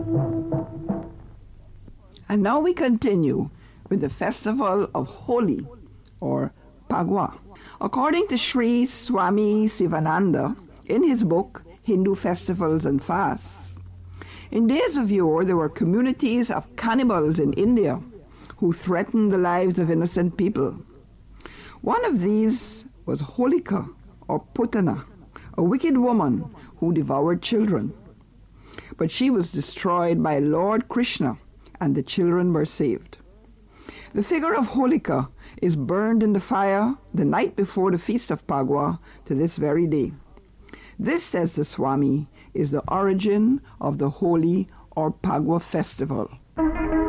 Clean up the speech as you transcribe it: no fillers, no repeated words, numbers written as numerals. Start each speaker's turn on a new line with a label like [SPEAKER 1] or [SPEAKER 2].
[SPEAKER 1] And now we continue with the festival of Holi, or Phagwah. According to Sri Swami Sivananda, in his book, Hindu Festivals and Fasts, in days of yore there were communities of cannibals in India who threatened the lives of innocent people. One of these was Holika, or Putana, a wicked woman who devoured children. But she was destroyed by Lord Krishna, and the children were saved. The figure of Holika is burned in the fire the night before the feast of Phagwah to this very day. This, says the Swami, is the origin of the Holi or Phagwah festival.